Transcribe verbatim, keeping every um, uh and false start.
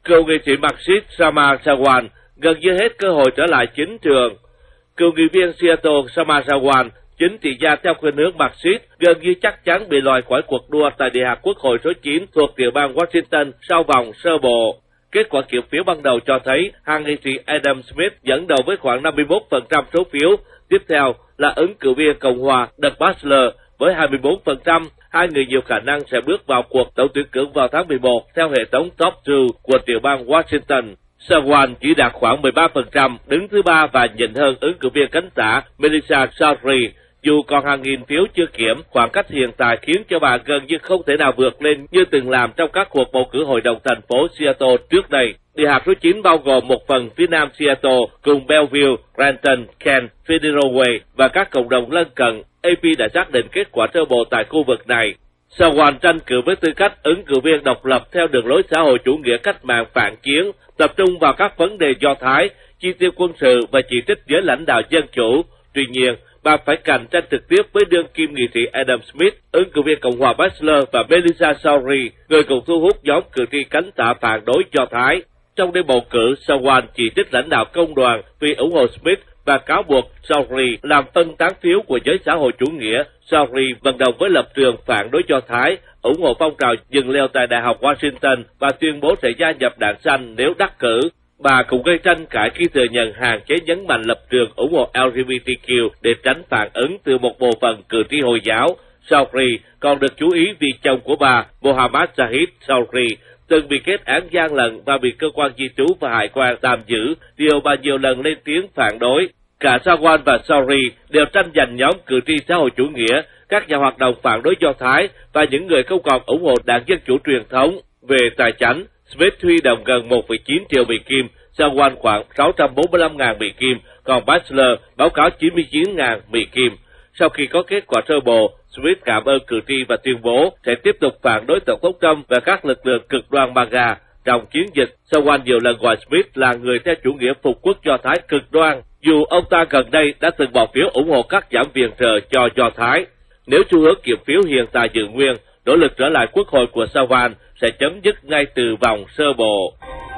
Cựu nghị sĩ Marxist Kshama Sawant gần như hết cơ hội trở lại chính trường. Cựu nghị viên Seattle Kshama Sawant, chính trị gia theo khuynh hướng Marxist, gần như chắc chắn bị loại khỏi cuộc đua tại Địa hạt Quốc hội số chín thuộc tiểu bang Washington sau vòng sơ bộ. Kết quả kiểm phiếu ban đầu cho thấy hàng nghị sĩ Adam Smith dẫn đầu với khoảng năm mươi mốt phần trăm số phiếu. Tiếp theo là ứng cử viên Cộng hòa Doug Batchelor với hai mươi bốn phần trăm. Hai người nhiều khả năng sẽ bước vào cuộc tổng tuyển cử vào tháng mười một theo hệ thống top hai của tiểu bang Washington. Sawant chỉ đạt khoảng mười ba phần trăm, đứng thứ ba và nhỉnh hơn ứng cử viên cánh tả Melissa Southerly. Dù còn hàng nghìn phiếu chưa kiểm, khoảng cách hiện tại khiến cho bà gần như không thể nào vượt lên như từng làm trong các cuộc bầu cử hội đồng thành phố Seattle trước đây. Địa hạt số chín bao gồm một phần phía nam Seattle cùng Bellevue, Renton, Kent, Federal Way và các cộng đồng lân cận. a pê đã xác định kết quả sơ bộ tại khu vực này. Sawant tranh cử với tư cách ứng cử viên độc lập theo đường lối xã hội chủ nghĩa cách mạng phản chiến, tập trung vào các vấn đề Do Thái, chi tiêu quân sự và chỉ trích giới lãnh đạo dân chủ. Tuy nhiên, bà phải cạnh tranh trực tiếp với đương kim nghị sĩ Adam Smith, ứng cử viên Cộng hòa Batchelor và Melissa Southerly, người cùng thu hút nhóm cử tri cánh tả phản đối Do Thái. Trong đêm bầu cử, Sawant chỉ trích lãnh đạo công đoàn vì ủng hộ Smith và cáo buộc Southerly làm phân tán phiếu của giới xã hội chủ nghĩa. Southerly vận động với lập trường phản đối Do Thái, ủng hộ phong trào dừng leo tại Đại học Washington và tuyên bố sẽ gia nhập Đảng Xanh nếu đắc cử. Bà cũng gây tranh cãi khi thừa nhận hạn chế nhấn mạnh lập trường ủng hộ lờ giê bê tê quy để tránh phản ứng từ một bộ phận cử tri Hồi giáo. Southerly còn được chú ý vì chồng của bà, Mohammad Zahid Southerly, từng bị kết án gian lận và bị cơ quan di trú và hải quan tạm giữ, điều bà nhiều lần lên tiếng phản đối. Cả Sawant và Southerly đều tranh giành nhóm cử tri xã hội chủ nghĩa, các nhà hoạt động phản đối Do Thái và những người không còn ủng hộ đảng Dân chủ truyền thống. Về tài chánh, Smith huy động gần một phẩy chín triệu Mỹ Kim, Sawant khoảng sáu trăm bốn mươi lăm nghìn Mỹ Kim, còn Batchelor báo cáo chín mươi chín nghìn Mỹ Kim. Sau khi có kết quả sơ bộ, Smith cảm ơn cử tri và tuyên bố sẽ tiếp tục phản đối Tổng thống Trump và các lực lượng cực đoan MAGA. Trong chiến dịch, Sawant nhiều lần gọi Smith là người theo chủ nghĩa phục quốc Do Thái cực đoan, dù ông ta gần đây đã từng bỏ phiếu ủng hộ cắt giảm viện trợ cho Do Thái. Nếu xu hướng kiểm phiếu hiện tại giữ nguyên, nỗ lực trở lại quốc hội của Sawant sẽ chấm dứt ngay từ vòng sơ bộ.